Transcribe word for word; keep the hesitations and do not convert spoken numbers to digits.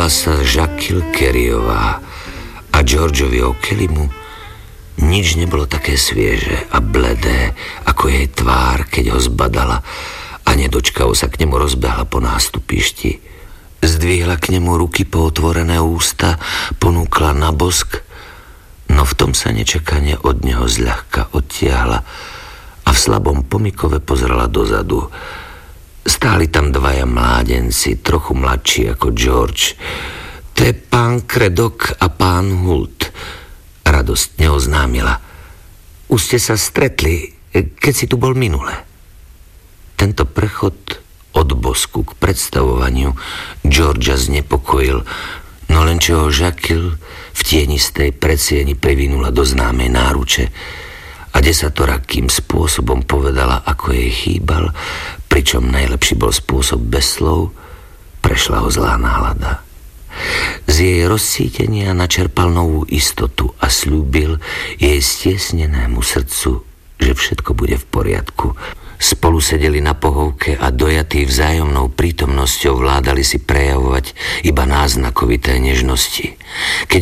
Volala sa Jacqueline Careyová a Georgeovi O'Kellymu nič nebolo také svieže a bledé ako jej tvár, keď ho zbadala a nedočkavo sa k nemu rozbehla po nástupišti. Zdvihla k nemu ruky po otvorené ústa, ponúkla na bosk, no v tom sa nečakane od neho zľahka odtiahla a v slabom pomykove pozrela dozadu. Stáli tam dvaja mládenci, trochu mladší ako George. To je pán Craddock a pán Hoult, radostne oznámila. Už ste sa stretli, keď si tu bol minule. Tento prechod od bosku k predstavovaniu Georgia znepokojil, no len čo ho Jacqueline v tienistej predsieni previnula do známej náruče a desatorakým spôsobom povedala, ako jej chýbal, pričom najlepší bol spôsob bez slov, prešla ho zlá nálada. Z jej rozcítenia načerpal novú istotu a sľúbil jej stiesnenému srdcu, že všetko bude v poriadku. Spolu sedeli na pohovke a dojatí vzájomnou prítomnosťou vládali si prejavovať iba náznakovité nežnosti. Keď